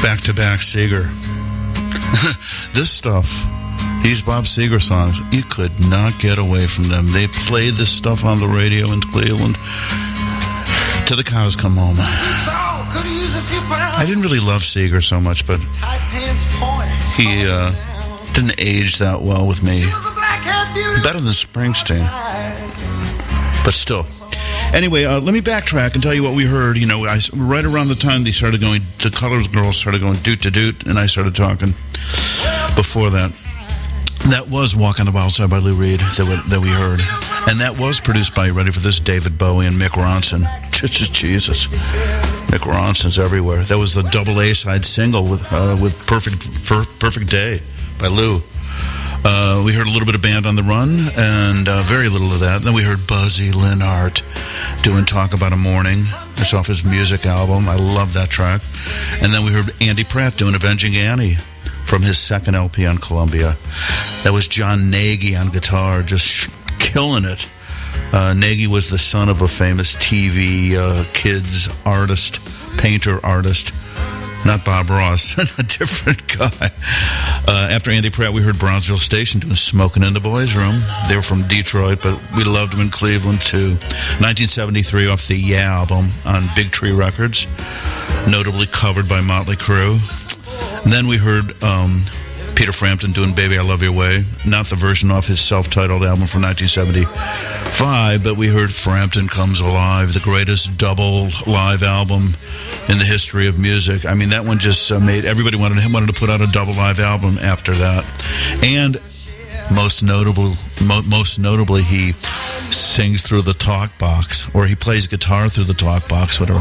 Back-to-back Seeger. This stuff, these Bob Seger songs, you could not get away from them. They played this stuff on the radio in Cleveland till the cows come home. I didn't really love Seger so much, but he didn't age that well with me. Better than Springsteen. But still. Anyway, let me backtrack and tell you what we heard. You know, right around the time they started going, the Colors Girls started going doot-to-doot, and I started talking before that. That was Walk on the Wild Side by Lou Reed that we heard. And that was produced by, ready for this, David Bowie and Mick Ronson. Jesus. Mick Ronson's everywhere. That was the double A-side single with Perfect Day by Lou. We heard a little bit of Band on the Run, and very little of that. Then we heard Buzzy Linhart doing Talk About a Morning. It's off his music album. I love that track. And then we heard Andy Pratt doing Avenging Annie from his second LP on Columbia. That was John Nagy on guitar, just killing it. Nagy was the son of a famous TV kids artist, painter artist. Not Bob Ross, a different guy. After Andy Pratt, we heard Brownsville Station doing Smoking in the Boys' Room. They were from Detroit, but we loved them in Cleveland, too. 1973 off the Yeah album on Big Tree Records, notably covered by Motley Crue. And then we heard Peter Frampton doing Baby I Love Your Way, not the version off his self-titled album from 1975, but we heard Frampton Comes Alive, the greatest double live album in the history of music. I mean, that one just made everybody wanted to put out a double live album after that. And most notably, he sings through the talk box, or he plays guitar through the talk box, whatever.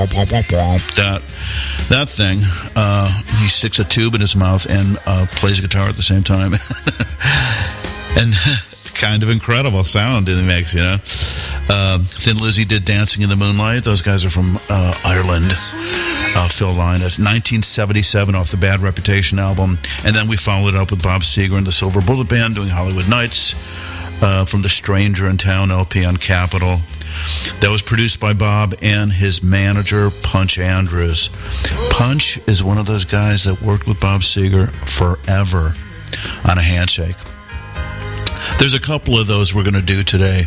That thing. He sticks a tube in his mouth and plays guitar at the same time. And kind of incredible sound it makes, you know. Thin Lizzy did Dancing in the Moonlight. Those guys are from Ireland. Phil Lynott. 1977 off the Bad Reputation album. And then we followed it up with Bob Seger and the Silver Bullet Band doing Hollywood Nights from the Stranger in Town LP on Capitol. That was produced by Bob and his manager, Punch Andrews. Punch is one of those guys that worked with Bob Seger forever on a handshake. There's a couple of those we're going to do today.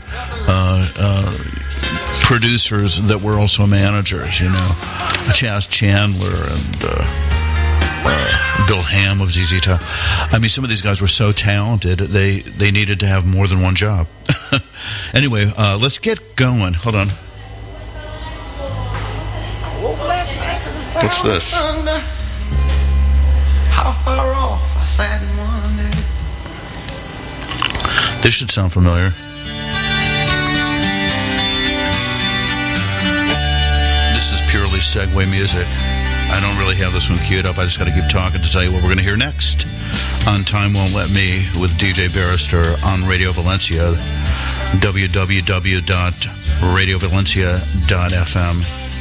Producers that were also managers, you know. Chaz Chandler and Bill Ham of ZZ Top. I mean, some of these guys were so talented, they needed to have more than one job. Anyway, let's get going. Hold on. What's this? How far off I sat and wondered. This should sound familiar. This is purely segue music. I don't really have this one queued up. I just got to keep talking to tell you what we're going to hear next on Time Won't Let Me with DJ Barrister on Radio Valencia, www.radiovalencia.fm.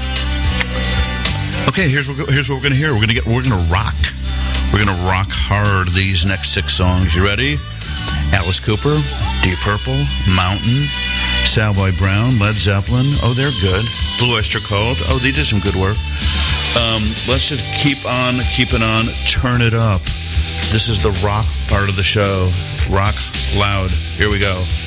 Okay, here's what we're going to hear. We're going to rock. We're going to rock hard these next 6 songs. You ready? Alice Cooper, Deep Purple, Mountain, Savoy Brown, Led Zeppelin. Oh, they're good. Blue Oyster Cult. Oh, they did some good work. Let's just keep on, turn it up. This is the rock part of the show. Rock loud. Here we go.